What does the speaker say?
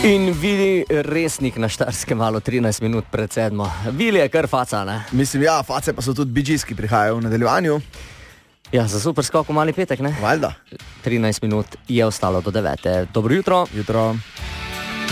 In Vili Resnik na Štajerskem valu 13 minut pred 7. Vili je kar faca, ne? Mislim, ja, face pa so tudi BGs, ki prihajajo v nadaljevanju. Ja, za super skok v mali petek, ne? Valjda. 13 minut je ostalo do 9. Dobro jutro. Jutro.